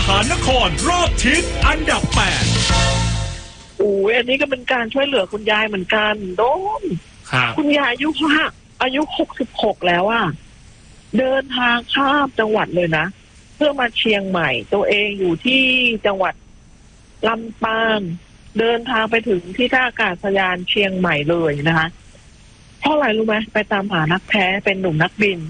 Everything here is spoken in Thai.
านครรอบทิศอันดับ8 อันนี้ก็เป็นการช่วยเหลือคุณยายเหมือนกันโดมคุณยายอายุ66แล้วอ่ะเดินทางข้ามจังหวัดเลยนะเพื่อมาเชียงใหม่ตัวเองอยู่ที่จังหวัดลำปางเดินทางไปถึงที่ท่าอากาศยานเชียงใหม่เลยนะคะเพราะอะไรรู้ไหมไปตามหานักแท้เป็นหนุ่มนักบิน